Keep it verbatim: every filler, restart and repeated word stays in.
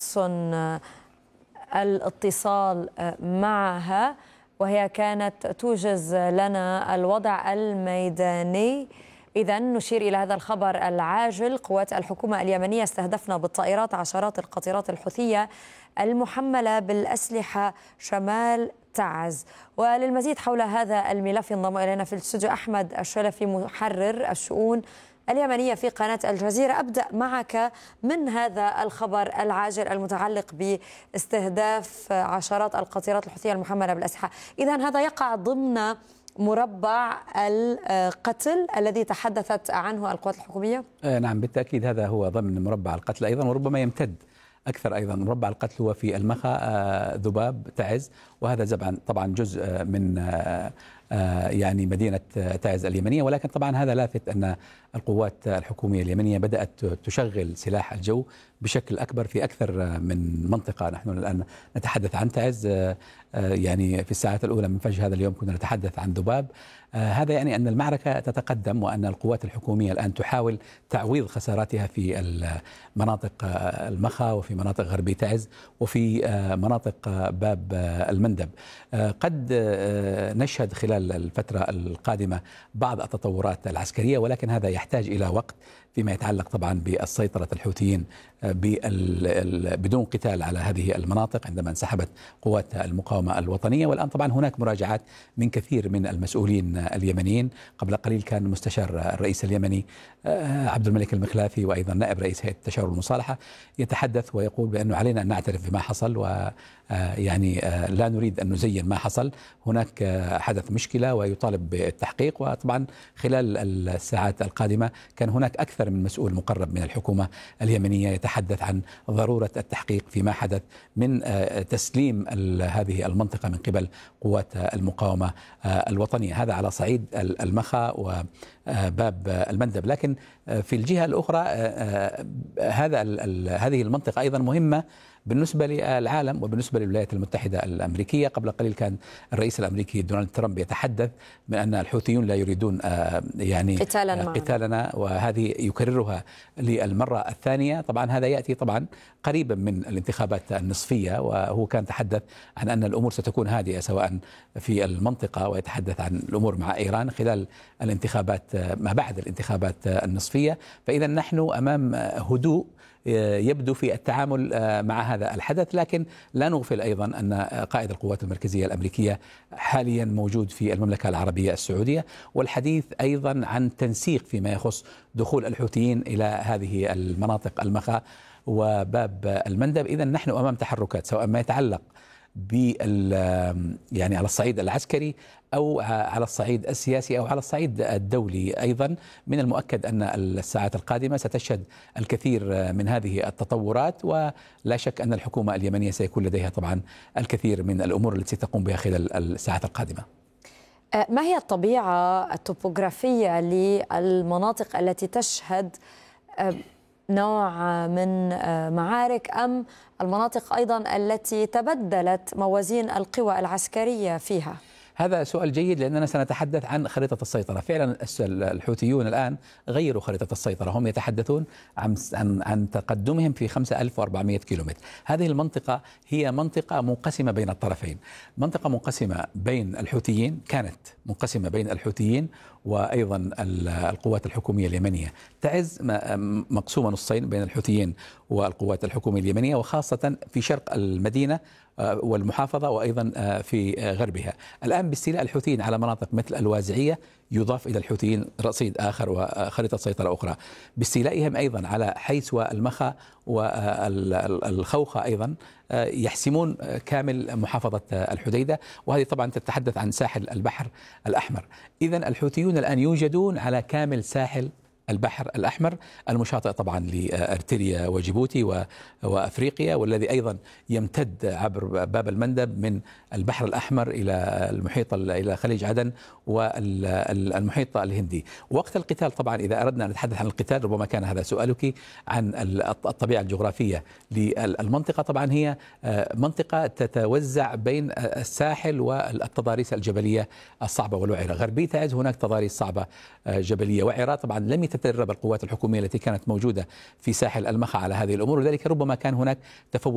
تحسن الاتصال معها، وهي كانت توجز لنا الوضع الميداني. إذن نشير إلى هذا الخبر العاجل: قوات الحكومة اليمنية استهدفنا بالطائرات عشرات القطيرات الحوثية المحملة بالأسلحة شمال تعز. وللمزيد حول هذا الملف ينضم إلينا في الاستوديو أحمد الشلفي، محرر الشؤون اليمنية في قناة الجزيرة. أبدأ معك من هذا الخبر العاجل المتعلق باستهداف عشرات القطيرات الحوثية المحملة بالأسلحة. إذن هذا يقع ضمن مربع القتل الذي تحدثت عنه القوات الحكومية؟ نعم بالتأكيد، هذا هو ضمن مربع القتل أيضا، وربما يمتد أكثر. أيضا مربع القتل هو في المخا، ذباب، تعز، وهذا طبعا جزء من يعني مدينة تعز اليمنية. ولكن طبعا هذا لافت أن القوات الحكومية اليمنية بدأت تشغل سلاح الجو بشكل أكبر في أكثر من منطقة. نحن الآن نتحدث عن تعز، يعني في الساعات الأولى من فجر هذا اليوم كنا نتحدث عن ذباب. هذا يعني أن المعركة تتقدم، وأن القوات الحكومية الآن تحاول تعويض خساراتها في مناطق المخا وفي مناطق غربي تعز وفي مناطق باب المندب. قد نشهد خلال الفترة القادمة بعض التطورات العسكرية، ولكن هذا يحتاج إلى وقت فيما يتعلق طبعا بالسيطرة الحوثيين بدون قتال على هذه المناطق عندما انسحبت قوات المقاومة الوطنية. والآن طبعا هناك مراجعات من كثير من المسؤولين اليمنيين. قبل قليل كان مستشار الرئيس اليمني عبد الملك المخلافي وأيضا نائب رئيس هيئة التشاور والمصالحة يتحدث ويقول بأنه علينا أن نعترف بما حصل، ويعني لا نريد أن نزين ما حصل. هناك حدث مشكلة ويطالب بالتحقيق. وطبعا خلال الساعات القادمة كان هناك أكثر من مسؤول مقرب من الحكومة اليمنية يتحدث عن ضرورة التحقيق فيما حدث من تسليم هذه المنطقة من قبل قوات المقاومة الوطنية. هذا على صعيد المخا وباب المندب. لكن في الجهة الأخرى هذا هذه المنطقة أيضا مهمة بالنسبة للعالم وبالنسبة للولايات المتحدة الأمريكية. قبل قليل كان الرئيس الأمريكي دونالد ترامب يتحدث من أن الحوثيون لا يريدون يعني قتالنا, قتالنا وهذه يكررها للمرة الثانية. طبعا هذا يأتي طبعا قريبا من الانتخابات النصفية، وهو كان تحدث عن أن الأمور ستكون هادئة سواء في المنطقة، ويتحدث عن الأمور مع إيران خلال الانتخابات ما بعد الانتخابات النصفية. فإذا نحن أمام هدوء يبدو في التعامل مع هذا الحدث. لكن لا نغفل أيضا أن قائد القوات المركزية الأمريكية حاليا موجود في المملكة العربية السعودية، والحديث أيضا عن تنسيق فيما يخص دخول الحوثيين إلى هذه المناطق المخا وباب المندب. إذا نحن أمام تحركات سواء ما يتعلق بال يعني على الصعيد العسكري أو على الصعيد السياسي أو على الصعيد الدولي. أيضا من المؤكد أن الساعات القادمة ستشهد الكثير من هذه التطورات، ولا شك أن الحكومة اليمنية سيكون لديها طبعا الكثير من الأمور التي ستقوم بها خلال الساعات القادمة. ما هي الطبيعة الطبوغرافية للمناطق التي تشهد نوع من معارك، أم المناطق أيضا التي تبدلت موازين القوى العسكرية فيها؟ هذا سؤال جيد، لأننا سنتحدث عن خريطة السيطرة. فعلا الحوثيون الآن غيروا خريطة السيطرة، هم يتحدثون عن عن, عن تقدمهم في خمسة آلاف وأربعمائة كيلومتر. هذه المنطقة هي منطقة منقسمة بين الطرفين، منطقة منقسمة بين الحوثيين، كانت منقسمة بين الحوثيين وأيضا القوات الحكومية اليمنية. تعز مقسومة نصين بين الحوثيين والقوات الحكومية اليمنية، وخاصة في شرق المدينة والمحافظة وأيضا في غربها. الآن باستيلاء الحوثيين على مناطق مثل الوازعية يضاف إلى الحوثيين رصيد آخر وخريطة سيطرة أخرى. باستيلائهم أيضا على حيث والمخا والخوخة أيضا يحسمون كامل محافظة الحديدة، وهذه طبعا تتحدث عن ساحل البحر الأحمر. إذن الحوثيون الآن يوجدون على كامل ساحل البحر الأحمر المشاطئ طبعا لأرتريا وجيبوتي وأفريقيا، والذي أيضا يمتد عبر باب المندب من البحر الأحمر إلى المحيط إلى خليج عدن والمحيط الهندي. وقت القتال طبعا إذا أردنا أن نتحدث عن القتال، ربما كان هذا سؤالك عن الطبيعة الجغرافية للمنطقة. طبعا هي منطقة تتوزع بين الساحل والتضاريس الجبلية الصعبة والوعرة. غربي تعز هناك تضاريس صعبة جبلية وعرة. طبعا لم تتدرب القوات الحكومية التي كانت موجودة في ساحل المخا على هذه الأمور، ولذلك ربما كان هناك تفوق